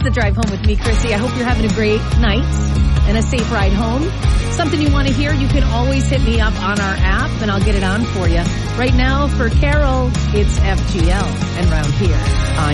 the drive home with me, Chrissy. I hope you're having a great night and a safe ride home. Something you want to hear, you can always hit me up on our app, and I'll get it on for you. Right now, for Carol, it's FGL and Round Here on